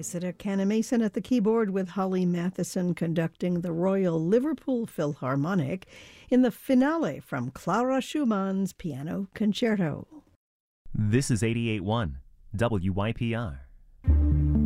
Isaac Canamason at the keyboard with Holly Matheson conducting the Royal Liverpool Philharmonic in the finale from Clara Schumann's Piano Concerto. This is 88.1 WYPR.